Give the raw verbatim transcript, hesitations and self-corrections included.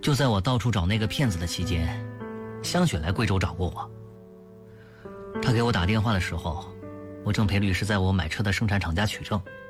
就在我到处找那个骗子的期间，香雪来贵州找过我。她给我打电话的时候，我正陪律师在我买车的生产厂家取证。